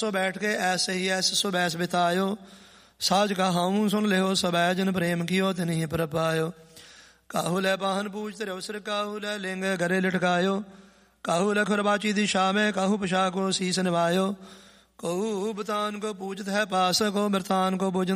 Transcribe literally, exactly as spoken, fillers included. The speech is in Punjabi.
ਸੋ ਬੈਠ ਕੇ ਐਸੇ ਹੀ ਐਸ ਸੋ ਬੈਸ ਬਿਤਾਇਓ। ਸਾਜ ਕਹਾਊਂ ਸੁਣ ਲਿਓ ਸਬੈ ਜਨ ਪ੍ਰੇਮ ਕੀਓ ਤਿਨਹਿ ਪ੍ਰਪਾਇਓ। ਕਾਹੂ ਲੈ ਪਾਹਨ ਪੂਜ ਤਰਿ ਅਵਸਰ ਕਾਹੂ ਲੈ ਲਿੰਗ ਗਰੇ ਲਟਕਾਇਓ। ਕਾਹੂ ਲੈ ਖੁਰਬਾਚੀ ਦਿਸ਼ਾ ਮੈਂ ਕਾਹੂ ਪਸ਼ਾ ਕੋ ਸੀਸ ਨਿਵਾਇਓ। ਕਹੂ ਬਤਾਨ ਕੋ ਪੂਜਤ ਹੈ ਪਾਸ ਕੋ ਬਰਤਾਨ ਕੋ ਭੋਜਨ